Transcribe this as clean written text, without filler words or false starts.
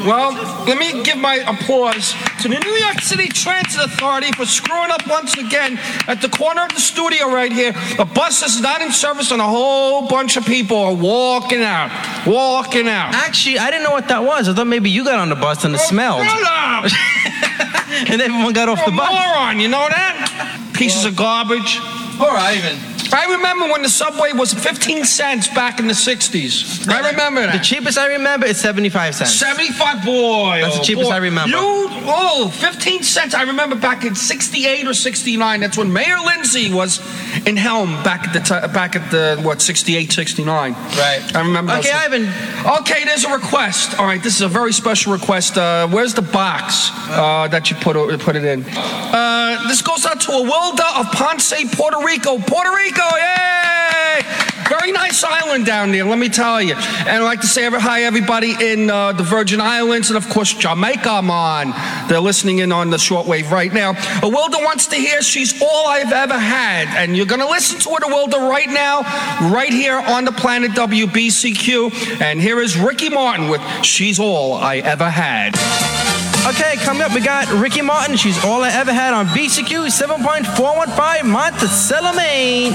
Well, let me give my applause to the New York City Transit Authority for screwing up once again at the corner of the studio right here. The bus is not in service and a whole bunch of people are walking out. Actually, I didn't know what that was. I thought maybe you got on the bus and it smelled. And everyone got off the bus. Moron, you know that? Pieces of garbage. Poor Ivan. I remember when the subway was 15 cents back in the 60s. I remember that. The cheapest I remember is 75 cents. 75, boy. That's the cheapest I remember. 15 cents. I remember back in 68 or 69. That's when Mayor Lindsay was in helm back at the 68, 69. Right. I remember. Okay, Ivan. Okay, there's a request. All right, this is a very special request. Where's the box that you put it in? This goes out to Awilda of Ponce, Puerto Rico. Puerto Rico, yay! Very nice island down there, let me tell you. And I'd like to say hi, everybody in the Virgin Islands and, of course, Jamaica, man. They're listening in on the shortwave right now. Awilda wants to hear She's All I've Ever Had. And you're going to listen to it, Awilda, right now, right here on the planet WBCQ. And here is Ricky Martin with She's All I Ever Had. Okay, coming up, we got Ricky Martin. She's All I Ever Had on BCQ 7.415 Monticello, Maine.